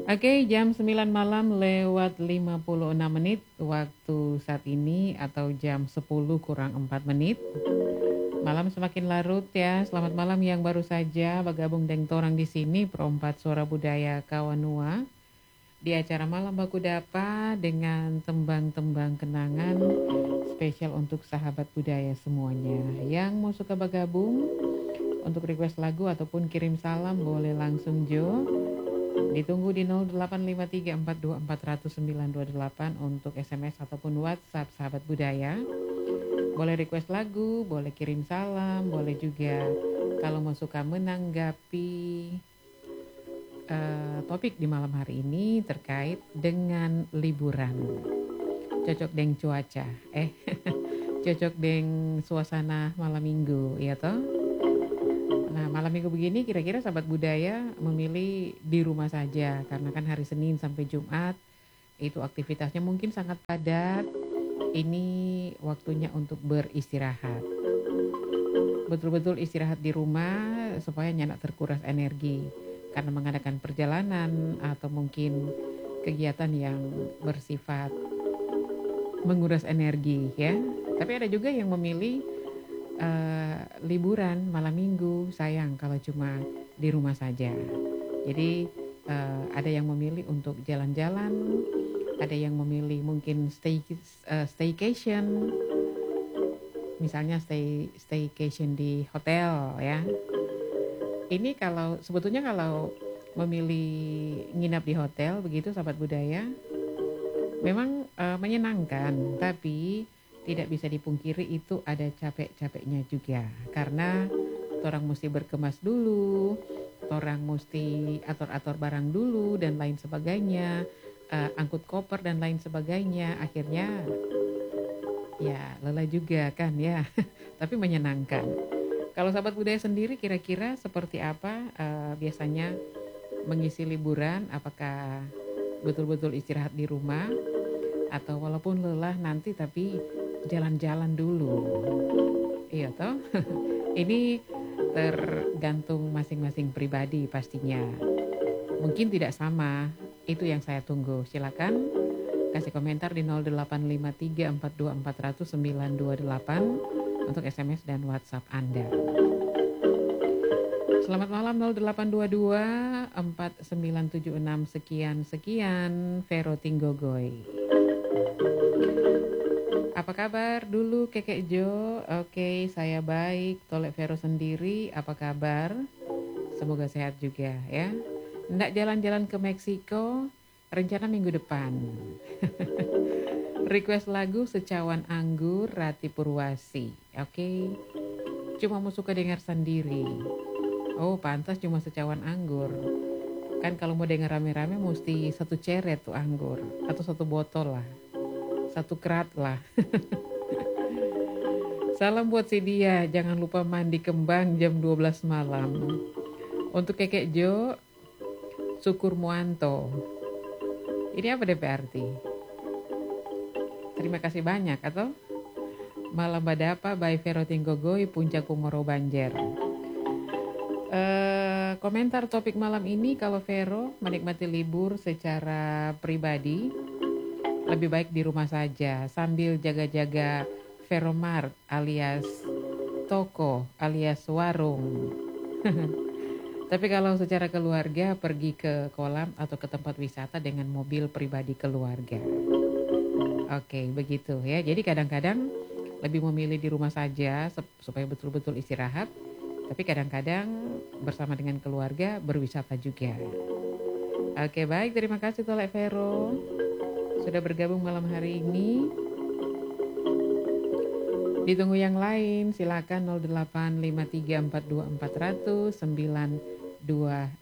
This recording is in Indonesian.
Oke, jam 9 malam lewat 56 menit waktu saat ini atau jam 10 kurang 4 menit. Malam semakin larut ya. Selamat malam yang baru saja bergabung dengan torang di sini Perompat Suara Budaya Kawanua di acara Malam Baku Dapa dengan tembang-tembang kenangan spesial untuk sahabat budaya semuanya. Yang mau suka bergabung untuk request lagu ataupun kirim salam boleh langsung Jo. Ditunggu di 085342400928 untuk SMS ataupun WhatsApp sahabat budaya. Boleh request lagu, boleh kirim salam, boleh juga kalau mau suka menanggapi topik di malam hari ini terkait dengan liburan. Cocok dengan cuaca, cocok dengan suasana malam minggu, ya toh? Nah, malam minggu begini kira-kira sahabat budaya memilih di rumah saja karena kan hari Senin sampai Jumat itu aktivitasnya mungkin sangat padat. Ini waktunya untuk beristirahat. Betul-betul istirahat di rumah supaya nyanak terkuras energi karena mengadakan perjalanan atau mungkin kegiatan yang bersifat menguras energi ya. Tapi ada juga yang memilih liburan malam minggu, sayang kalau cuma di rumah saja. Jadi ada yang memilih untuk jalan-jalan, ada yang memilih mungkin staycation, misalnya staycation di hotel ya. Ini sebetulnya kalau memilih nginap di hotel begitu sahabat budaya, memang menyenangkan, tapi tidak bisa dipungkiri itu ada capek-capeknya juga. Karena orang mesti berkemas dulu, orang mesti atur-atur barang dulu dan lain sebagainya, angkut koper dan lain sebagainya. Akhirnya ya lelah juga kan ya, tapi menyenangkan. Kalau sahabat budaya sendiri kira-kira seperti apa biasanya mengisi liburan? Apakah betul-betul istirahat di rumah? Atau walaupun lelah nanti tapi jalan-jalan dulu. Iya toh? Ini tergantung masing-masing pribadi pastinya. Mungkin tidak sama, itu yang saya tunggu. Silakan kasih komentar di 085342400928 untuk SMS dan WhatsApp Anda. Selamat malam 08224976 sekian Vero Tinggogoy. Apa kabar dulu Kekek Jo? Oke, saya baik. Tolek Vero sendiri, apa kabar? Semoga sehat juga ya. Nggak jalan-jalan ke Meksiko, rencana minggu depan. Request lagu Secawan Anggur Rati Purwasi. Oke, cuma mau suka dengar sendiri. Oh, pantas cuma secawan anggur. Kan kalau mau dengar rame-rame mesti satu ceret tuh anggur. Atau satu botol lah. Satu kerat lah. Salam buat si dia, jangan lupa mandi kembang jam 12 malam. Untuk Kekek Jo, Syukur Muanto. Ini apa DP arti? Terima kasih banyak atau Malam Badapa by Vero Tinggogoy Puncak Pumoro Banjer. Komentar topik malam ini, kalau Vero menikmati libur secara pribadi lebih baik di rumah saja sambil jaga-jaga Veromart alias toko alias warung. Tapi kalau secara keluarga pergi ke kolam atau ke tempat wisata dengan mobil pribadi keluarga. Oke, begitu ya. Jadi kadang-kadang lebih memilih di rumah saja supaya betul-betul istirahat. Tapi kadang-kadang bersama dengan keluarga berwisata juga. Oke, baik, terima kasih Tolek Vero sudah bergabung malam hari ini. Ditunggu yang lain, silakan 085342400928.